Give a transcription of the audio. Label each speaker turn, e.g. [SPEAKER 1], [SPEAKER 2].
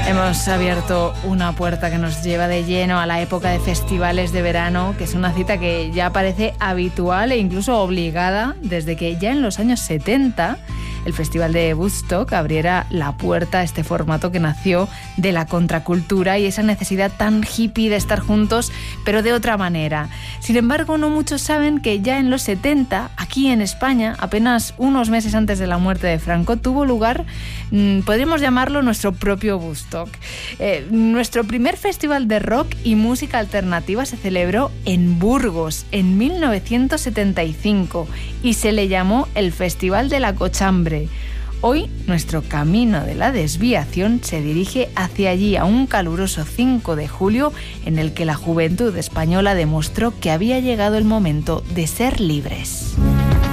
[SPEAKER 1] Hemos abierto una puerta que nos lleva de lleno a la época de festivales de verano, que es una cita que ya parece habitual e incluso obligada desde que ya en los años 70 el Festival de Woodstock abriera la puerta a este formato que nació de la contracultura y esa necesidad tan hippie de estar juntos, pero de otra manera. Sin embargo, no muchos saben que ya en los 70, aquí en España, apenas unos meses antes de la muerte de Franco, tuvo lugar, podríamos llamarlo nuestro propio Woodstock. Nuestro primer festival de rock y música alternativa se celebró en Burgos en 1975 y se le llamó el Festival de la Cochambre. Hoy nuestro camino de la desviación se dirige hacia allí, a un caluroso 5 de julio en el que la juventud española demostró que había llegado el momento de ser libres.